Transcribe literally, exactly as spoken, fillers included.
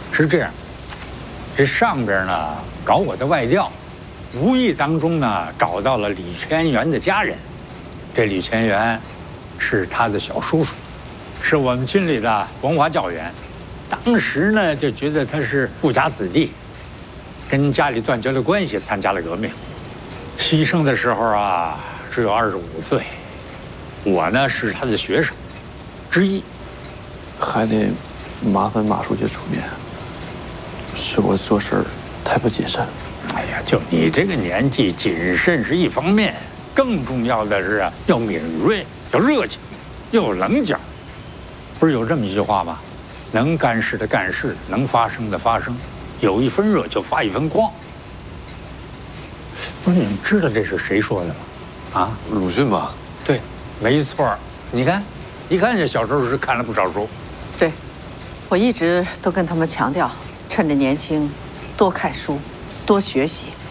是这样，这上边呢找我的外调，无意当中呢找到了李全元的家人。这李全元是他的小叔叔，是我们军里的文化教员。当时呢就觉得他是富家子弟，跟家里断绝了关系，参加了革命。牺牲的时候啊只有二十五岁，我呢是他的学生之一。 还得麻烦马书记出面，是我做事太不谨慎。 哎呀，就你这个年纪，谨慎是一方面，更重要的是啊，要敏锐，要热情，要有棱角。不是有这么一句话吗？能干事的干事，能发声的发声，有一分热就发一分光。不是你们知道这是谁说的吗？啊， 鲁迅吧？ 对，没错。你看，一看这小时候是看了不少书。 对，我一直都跟他们强调，趁着年轻，多看书，多学习。